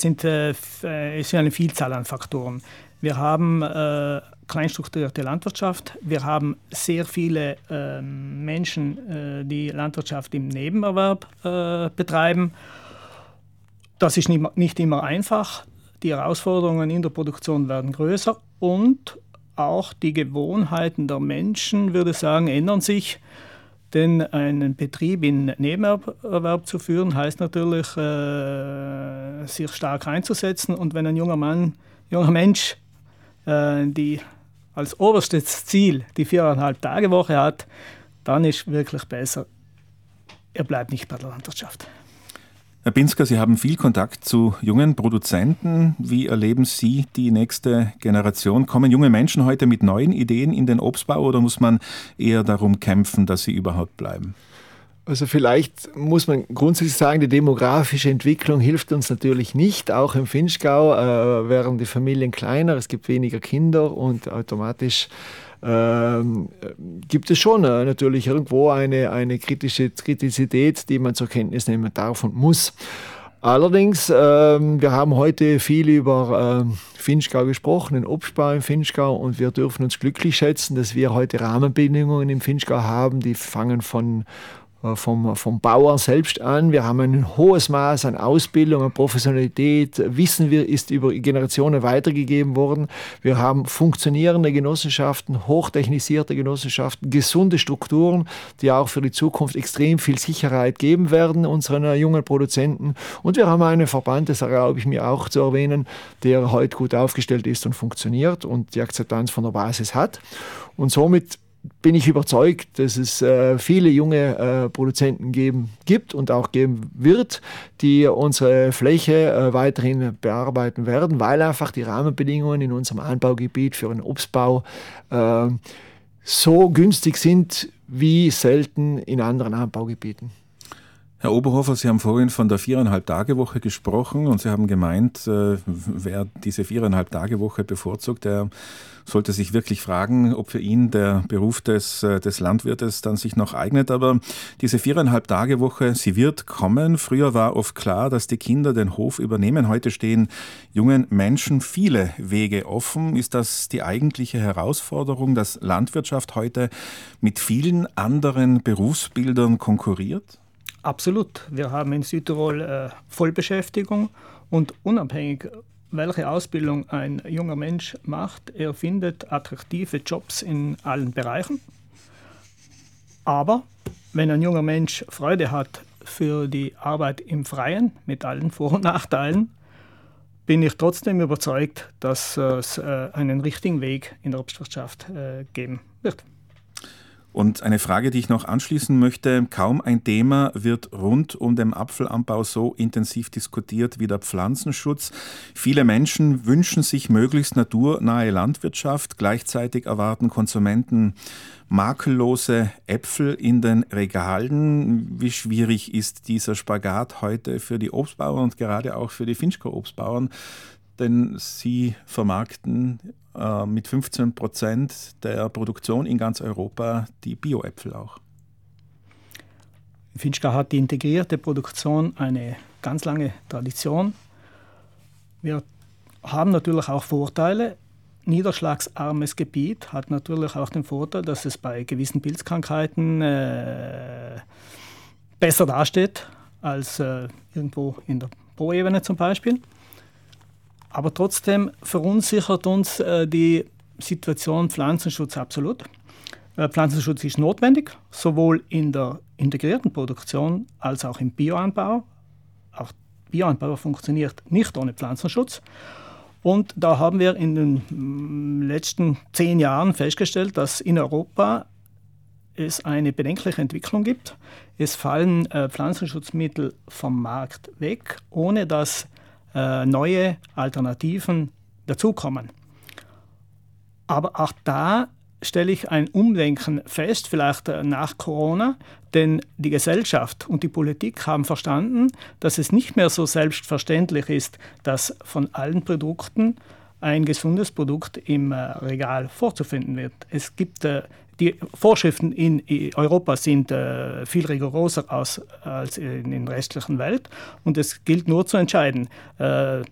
ist eine Vielzahl an Faktoren. Wir haben kleinstrukturierte Landwirtschaft. Wir haben sehr viele Menschen, die Landwirtschaft im Nebenerwerb betreiben. Das ist nicht immer einfach. Die Herausforderungen in der Produktion werden größer und auch die Gewohnheiten der Menschen, würde ich sagen, ändern sich. Denn einen Betrieb in Nebenerwerb zu führen, heißt natürlich, sich stark einzusetzen. Und wenn ein junger Mensch, die als oberstes Ziel die 4,5-Tage-Woche hat, dann ist wirklich besser, er bleibt nicht bei der Landwirtschaft. Herr Pinsker, Sie haben viel Kontakt zu jungen Produzenten. Wie erleben Sie die nächste Generation? Kommen junge Menschen heute mit neuen Ideen in den Obstbau oder muss man eher darum kämpfen, dass sie überhaupt bleiben? Also vielleicht muss man grundsätzlich sagen, die demografische Entwicklung hilft uns natürlich nicht. Auch im Vinschgau werden die Familien kleiner, es gibt weniger Kinder und automatisch gibt es schon natürlich irgendwo eine Kritizität, die man zur Kenntnis nehmen darf und muss. Allerdings, wir haben heute viel über Vinschgau gesprochen, den Obstbau im Vinschgau, und wir dürfen uns glücklich schätzen, dass wir heute Rahmenbedingungen im Vinschgau haben, die fangen vom Bauern selbst an. Wir haben ein hohes Maß an Ausbildung, an Professionalität. Wissen wir, ist über Generationen weitergegeben worden. Wir haben funktionierende Genossenschaften, hochtechnisierte Genossenschaften, gesunde Strukturen, die auch für die Zukunft extrem viel Sicherheit geben werden, unseren jungen Produzenten. Und wir haben einen Verband, das erlaube ich mir auch zu erwähnen, der heute gut aufgestellt ist und funktioniert und die Akzeptanz von der Basis hat. Und somit bin ich überzeugt, dass es viele junge Produzenten gibt und auch geben wird, die unsere Fläche weiterhin bearbeiten werden, weil einfach die Rahmenbedingungen in unserem Anbaugebiet für den Obstbau so günstig sind wie selten in anderen Anbaugebieten. Herr Oberhofer, Sie haben vorhin von der 4,5-Tage-Woche gesprochen und Sie haben gemeint, wer diese 4,5-Tage-Woche bevorzugt, der sollte sich wirklich fragen, ob für ihn der Beruf des Landwirtes dann sich noch eignet. Aber diese 4,5-Tage-Woche, sie wird kommen. Früher war oft klar, dass die Kinder den Hof übernehmen. Heute stehen jungen Menschen viele Wege offen. Ist das die eigentliche Herausforderung, dass Landwirtschaft heute mit vielen anderen Berufsbildern konkurriert? Absolut. Wir haben in Südtirol Vollbeschäftigung und unabhängig, welche Ausbildung ein junger Mensch macht, er findet attraktive Jobs in allen Bereichen. Aber wenn ein junger Mensch Freude hat für die Arbeit im Freien mit allen Vor- und Nachteilen, bin ich trotzdem überzeugt, dass es einen richtigen Weg in der Obstwirtschaft geben wird. Und eine Frage, die ich noch anschließen möchte: Kaum ein Thema wird rund um den Apfelanbau so intensiv diskutiert wie der Pflanzenschutz. Viele Menschen wünschen sich möglichst naturnahe Landwirtschaft. Gleichzeitig erwarten Konsumenten makellose Äpfel in den Regalen. Wie schwierig ist dieser Spagat heute für die Obstbauern und gerade auch für die Vinschgau-Obstbauern? Denn sie vermarkten mit 15% der Produktion in ganz Europa die Bio-Äpfel auch. Vinschgau hat die integrierte Produktion eine ganz lange Tradition. Wir haben natürlich auch Vorteile. Niederschlagsarmes Gebiet hat natürlich auch den Vorteil, dass es bei gewissen Pilzkrankheiten besser dasteht als irgendwo in der Po-Ebene zum Beispiel. Aber trotzdem verunsichert uns die Situation Pflanzenschutz absolut. Pflanzenschutz ist notwendig, sowohl in der integrierten Produktion als auch im Bioanbau. Auch Bioanbau funktioniert nicht ohne Pflanzenschutz. Und da haben wir in den letzten 10 Jahren festgestellt, dass in Europa es eine bedenkliche Entwicklung gibt. Es fallen Pflanzenschutzmittel vom Markt weg, ohne dass neue Alternativen dazukommen. Aber auch da stelle ich ein Umdenken fest, vielleicht nach Corona, denn die Gesellschaft und die Politik haben verstanden, dass es nicht mehr so selbstverständlich ist, dass von allen Produkten ein gesundes Produkt im Regal vorzufinden wird. Es gibt die Vorschriften in Europa sind viel rigoroser als in der restlichen Welt und es gilt nur zu entscheiden,